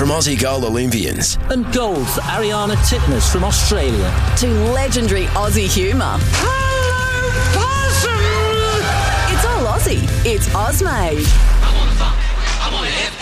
from Aussie goal Olympians. And gold for Ariana Titmus from Australia. To legendary Aussie humour. Hello, possum! It's all Aussie. It's Ozmade.